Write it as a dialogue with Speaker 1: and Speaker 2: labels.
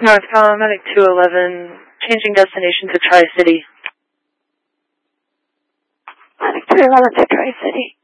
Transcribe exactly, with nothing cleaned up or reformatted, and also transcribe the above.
Speaker 1: North Carolina, Medic two eleven, changing destination to Tri-City.
Speaker 2: Medic two eleven to Tri-City.